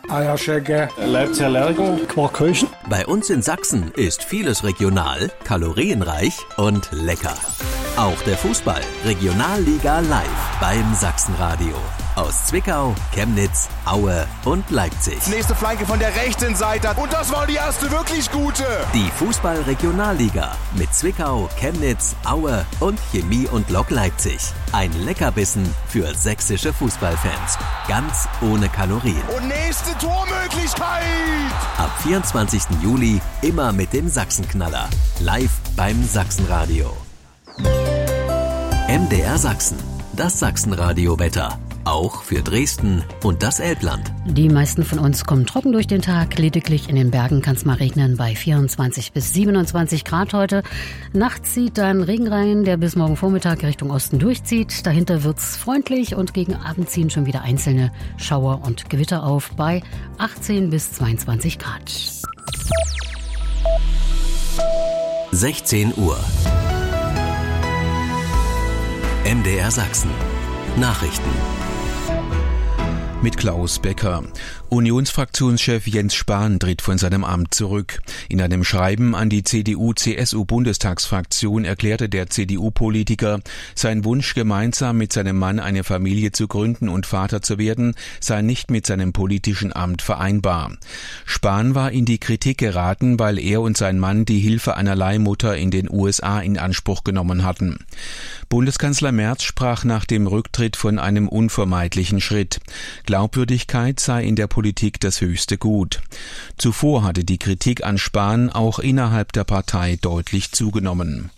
Eierschecke, Leipziger Lerchen, Quarkhäuschen. Bei uns in Sachsen ist vieles regional, kalorienreich und lecker. Auch der Fußball Regionalliga live beim Sachsenradio. Aus Zwickau, Chemnitz, Aue und Leipzig. Nächste Flanke von der rechten Seite. Und das war die erste wirklich gute. Die Fußball-Regionalliga mit Zwickau, Chemnitz, Aue und Chemie und Lok Leipzig. Ein Leckerbissen für sächsische Fußballfans. Ganz ohne Kalorien. Und nächste Tormöglichkeit. Ab 24. Juli immer mit dem Sachsenknaller. Live beim Sachsenradio. MDR Sachsen. Das Sachsenradio-Wetter. Auch für Dresden und das Elbland. Die meisten von uns kommen trocken durch den Tag. Lediglich in den Bergen kann es mal regnen bei 24 bis 27 Grad heute. Nachts zieht dann Regen rein, der bis morgen Vormittag Richtung Osten durchzieht. Dahinter wird's freundlich und gegen Abend ziehen schon wieder einzelne Schauer und Gewitter auf bei 18 bis 22 Grad. 16 Uhr. MDR Sachsen. Nachrichten. Mit Klaus Becker. Unionsfraktionschef Jens Spahn tritt von seinem Amt zurück. In einem Schreiben an die CDU-CSU-Bundestagsfraktion erklärte der CDU-Politiker, sein Wunsch, gemeinsam mit seinem Mann eine Familie zu gründen und Vater zu werden, sei nicht mit seinem politischen Amt vereinbar. Spahn war in die Kritik geraten, weil er und sein Mann die Hilfe einer Leihmutter in den USA in Anspruch genommen hatten. Bundeskanzler Merz sprach nach dem Rücktritt von einem unvermeidlichen Schritt. Glaubwürdigkeit sei in der Politik das höchste Gut. Zuvor hatte die Kritik an Spahn auch innerhalb der Partei deutlich zugenommen.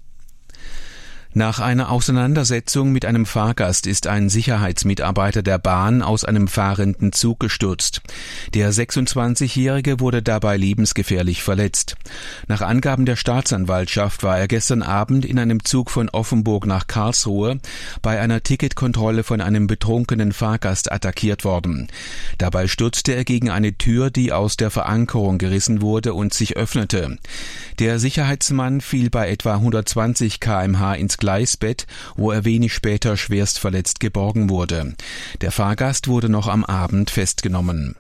Nach einer Auseinandersetzung mit einem Fahrgast ist ein Sicherheitsmitarbeiter der Bahn aus einem fahrenden Zug gestürzt. Der 26-Jährige wurde dabei lebensgefährlich verletzt. Nach Angaben der Staatsanwaltschaft war er gestern Abend in einem Zug von Offenburg nach Karlsruhe bei einer Ticketkontrolle von einem betrunkenen Fahrgast attackiert worden. Dabei stürzte er gegen eine Tür, die aus der Verankerung gerissen wurde und sich öffnete. Der Sicherheitsmann fiel bei etwa 120 km/h ins Gleisbett, wo er wenig später schwerst verletzt geborgen wurde. Der Fahrgast wurde noch am Abend festgenommen.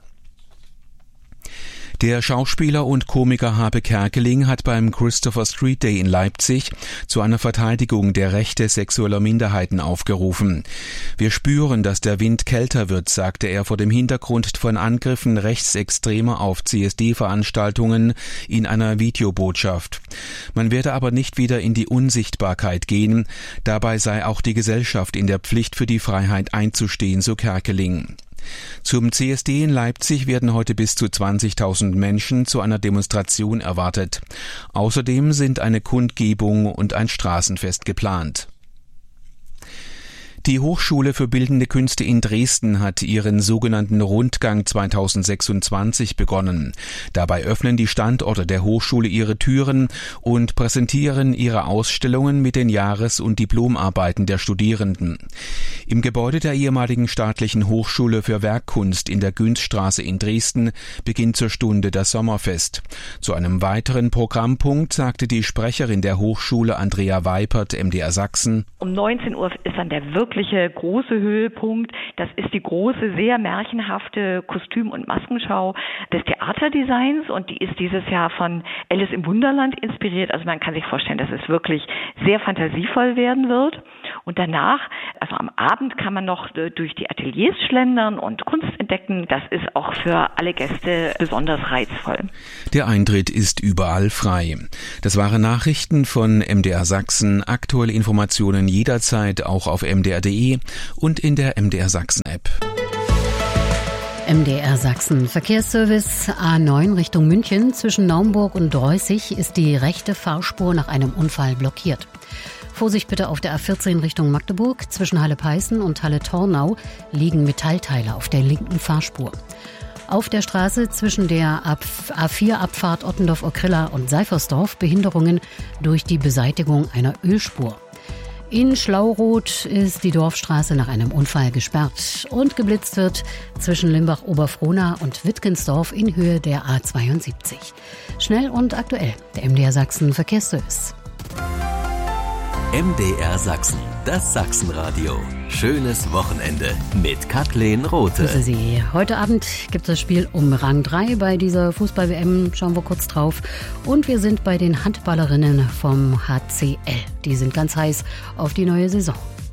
Der Schauspieler und Komiker Habe Kerkeling hat beim Christopher Street Day in Leipzig zu einer Verteidigung der Rechte sexueller Minderheiten aufgerufen. Wir spüren, dass der Wind kälter wird, sagte er vor dem Hintergrund von Angriffen Rechtsextremer auf CSD-Veranstaltungen in einer Videobotschaft. Man werde aber nicht wieder in die Unsichtbarkeit gehen. Dabei sei auch die Gesellschaft in der Pflicht, für die Freiheit einzustehen, so Kerkeling. Zum CSD in Leipzig werden heute bis zu 20.000 Menschen zu einer Demonstration erwartet. Außerdem sind eine Kundgebung und ein Straßenfest geplant. Die Hochschule für Bildende Künste in Dresden hat ihren sogenannten Rundgang 2026 begonnen. Dabei öffnen die Standorte der Hochschule ihre Türen und präsentieren ihre Ausstellungen mit den Jahres- und Diplomarbeiten der Studierenden. Im Gebäude der ehemaligen staatlichen Hochschule für Werkkunst in der Günzstraße in Dresden beginnt zur Stunde das Sommerfest. Zu einem weiteren Programmpunkt sagte die Sprecherin der Hochschule Andrea Weipert, MDR Sachsen: Um 19 Uhr ist dann der wirkliche große Höhepunkt. Das ist die große, sehr märchenhafte Kostüm- und Maskenschau des Theaterdesigns, und die ist dieses Jahr von Alice im Wunderland inspiriert. Also man kann sich vorstellen, dass es wirklich sehr fantasievoll werden wird. Und danach, also am Abend, kann man noch durch die Ateliers schlendern und Kunst entdecken. Das ist auch für alle Gäste besonders reizvoll. Der Eintritt ist überall frei. Das waren Nachrichten von MDR Sachsen. Aktuelle Informationen jederzeit auch auf mdr.de und in der MDR Sachsen App. MDR Sachsen Verkehrsservice A9 Richtung München. Zwischen Naumburg und Dreußig ist die rechte Fahrspur nach einem Unfall blockiert. Vorsicht bitte auf der A14 Richtung Magdeburg. Zwischen Halle-Peißen und Halle-Tornau liegen Metallteile auf der linken Fahrspur. Auf der Straße zwischen der A4-Abfahrt Ottendorf-Okrilla und Seifersdorf Behinderungen durch die Beseitigung einer Ölspur. In Schlauroth ist die Dorfstraße nach einem Unfall gesperrt und geblitzt wird zwischen Limbach-Oberfrohna und Wittgensdorf in Höhe der A72. Schnell und aktuell, der MDR Sachsen Verkehrsservice. MDR Sachsen, das Sachsenradio. Schönes Wochenende mit Kathleen Rothe. Grüße Sie. Heute Abend gibt es das Spiel um Rang 3 bei dieser Fußball-WM. Schauen wir kurz drauf. Und wir sind bei den Handballerinnen vom HCL. Die sind ganz heiß auf die neue Saison.